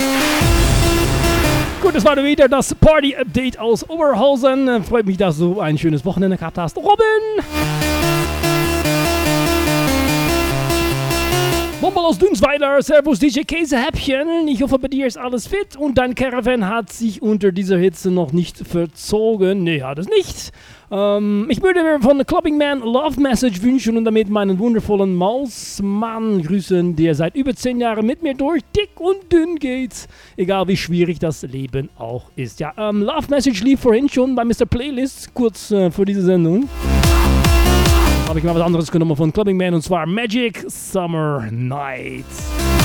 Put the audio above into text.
Gut, das war wieder das Party-Update aus Oberhausen. Freut mich, dass du ein schönes Wochenende gehabt hast. Robin! Bombal aus Dünsweiler, Servus DJ Käsehäppchen. Ich hoffe, bei dir ist alles fit und dein Caravan hat sich unter dieser Hitze noch nicht verzogen. Nee, hat es nicht. Ich würde mir von Clubbing Man Love Message wünschen und damit meinen wundervollen Mausmann grüßen, der seit über 10 Jahren mit mir durch dick und dünn geht. Egal wie schwierig das Leben auch ist. Ja, Love Message lief vorhin schon bei Mr. Playlist, kurz vor dieser Sendung. Habe ich mal was anderes genommen von Clubbing Man und zwar Magic Summer Night.